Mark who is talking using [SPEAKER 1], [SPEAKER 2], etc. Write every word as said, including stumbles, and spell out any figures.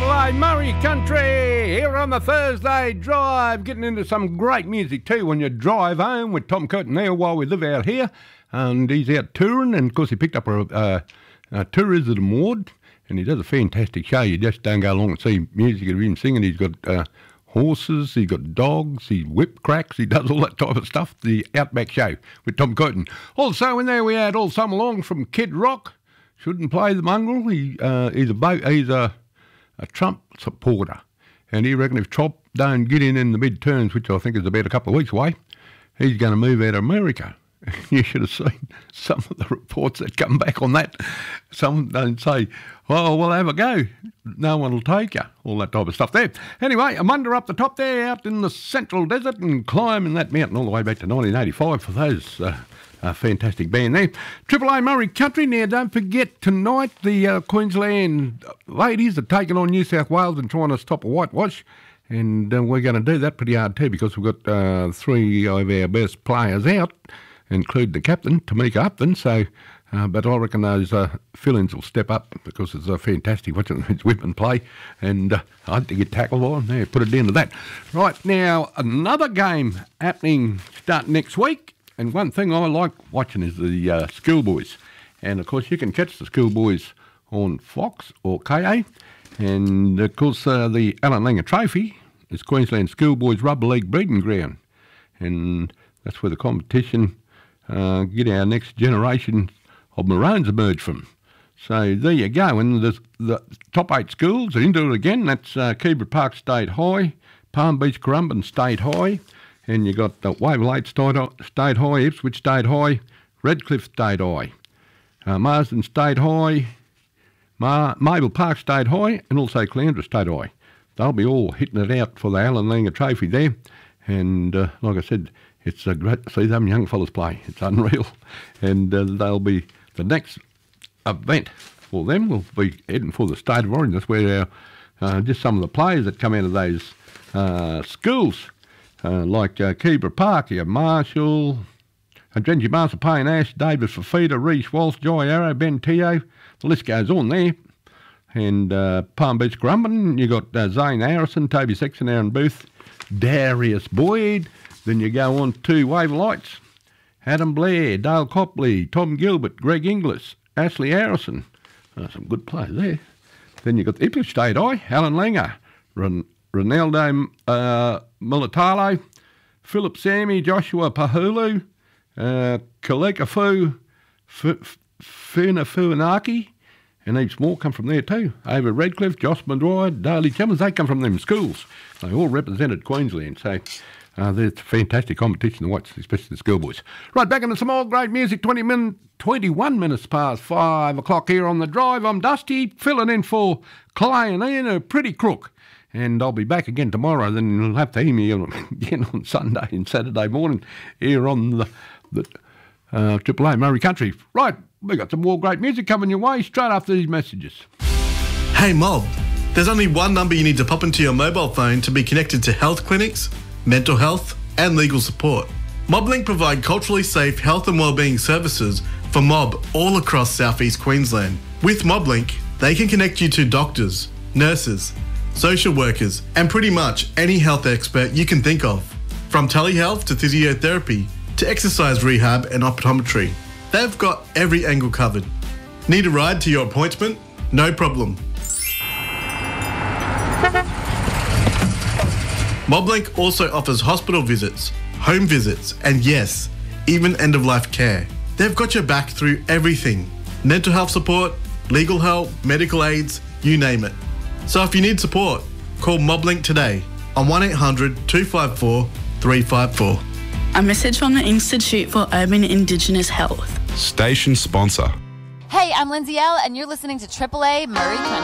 [SPEAKER 1] Triple A Murray Country here on the Thursday Drive, getting into some great music too when you drive home with Tom Curtin there while we live out here. And he's out touring, and of course he picked up a, a, a tourism award, and he does a fantastic show. You just don't go along and see music of him singing. He's got uh, horses, he's got dogs, he whip cracks, he does all that type of stuff. The Outback Show with Tom Curtin. Also in there we had All Summer Long from Kid Rock. Shouldn't play the mongrel. He uh, he's a bo- he's a, a Trump supporter, and he reckon if Trump don't get in in the midterms, which I think is about a couple of weeks away, he's going to move out of America. You should have seen some of the reports that come back on that. Some don't say, "Well, we'll have a go. No one will take you." All that type of stuff there. Anyway, I'm under up the top there, out in the central desert, and climbing that mountain all the way back to nineteen eighty-five for those. Uh, A fantastic band there. Triple A Murray Country. Now, don't forget, tonight the uh, Queensland ladies are taking on New South Wales and trying to stop a whitewash. And uh, we're going to do that pretty hard too, because we've got uh, three of our best players out, including the captain, Tamika Upton. So, uh, but I reckon those uh, fill-ins will step up, because it's uh, fantastic watching these women play. And uh, I had to get tackled on there, put it down to that. Right, now, another game happening starting next week. And one thing I like watching is the uh, schoolboys. And, of course, you can catch the schoolboys on Fox or K A. And, of course, uh, the Allan Langer Trophy is Queensland Schoolboys Rugby League breeding ground. And that's where the competition uh, get our next generation of Maroons emerge from. So there you go. And the, the top eight schools are into it again. That's uh, Keebra Park State High, Palm Beach Currumbin State High, and you got uh, Waverley State, State High, Ipswich State High, Redcliffe State High, uh, Marsden State High, Mar- Mabel Park State High, and also Caloundra State High. They'll be all hitting it out for the Allan Langer Trophy there. And uh, like I said, it's uh, great to see them young fellas play. It's unreal. And uh, they'll be the next event for them. We'll be heading for the State of Origin. That's where our, uh, just some of the players that come out of those uh, schools. Uh, like uh, Keebra Park, you have Marshall, Adrenji Master, Payne Ash, David Fafita, Reece Walsh, Joy Arrow, Ben Teo. The list goes on there. And uh, Palm Beach Currumbin, you got uh, Zane Harrison, Toby Sexton, Aaron Booth, Darius Boyd. Then you go on to Waverlights, Adam Blair, Dale Copley, Tom Gilbert, Greg Inglis, Ashley Harrison. Uh, some good players there. Then you got the Ipswich State High, Allan Langer, Ron- Ronaldo uh, Militalo, Philip Sammy, Joshua Pahulu, uh, Kalekafu, F- Funafuanaki, and heaps more come from there too. Over Redcliffe, Joss Madroy, Daly Chemmers, they come from them schools. They all represented Queensland, so uh, it's a fantastic competition to watch, especially the schoolboys. Right, back into some more great music, twenty min- twenty-one minutes past five o'clock here on The Drive. I'm Dusty, filling in for Clay and Ian, a pretty crook. And I'll be back again tomorrow. Then you'll have to hear me again on Sunday and Saturday morning here on the, the uh, Triple A Murray Country. Right, we got some more great music coming your way straight after these messages.
[SPEAKER 2] Hey Mob, there's only one number you need to pop into your mobile phone to be connected to health clinics, mental health and legal support. MobLink provide culturally safe health and wellbeing services for mob all across southeast Queensland. With MobLink, they can connect you to doctors, nurses, social workers, and pretty much any health expert you can think of. From telehealth to physiotherapy to exercise rehab and optometry, they've got every angle covered. Need a ride to your appointment? No problem. MobLink also offers hospital visits, home visits, and yes, even end-of-life care. They've got your back through everything. Mental health support, legal help, medical aids, you name it. So if you need support, call MobLink today on one eight hundred two five four three five four.
[SPEAKER 3] A message from the Institute for Urban Indigenous Health.
[SPEAKER 4] Station sponsor.
[SPEAKER 5] Hey, I'm Lindsay L, and you're listening to Triple A Murray Country.